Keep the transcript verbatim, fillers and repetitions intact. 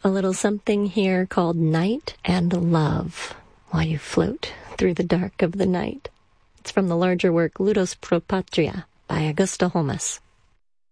A little something here called Night and Love, while you float through the dark of the night. It's from the larger work Ludus Pro Patria by Augusta Holmes.